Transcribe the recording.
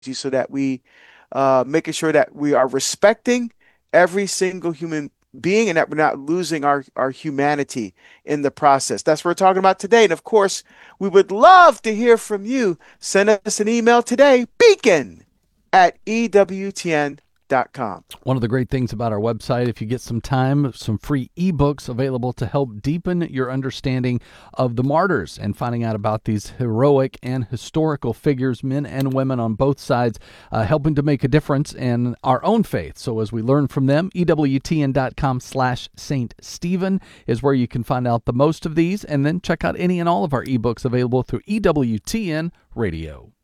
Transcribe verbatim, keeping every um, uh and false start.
so that we uh, making sure that we are respecting every single human being and that we're not losing our, our humanity in the process. That's what we're talking about today. And of course, we would love to hear from you. Send us an email today, beacon at E W T N dot com. One of the great things about our website, if you get some time, some free ebooks available to help deepen your understanding of the martyrs and finding out about these heroic and historical figures, men and women on both sides, uh, helping to make a difference in our own faith. So as we learn from them, E W T N dot com slash Saint Stephen is where you can find out the most of these, and then check out any and all of our ebooks available through E W T N Radio.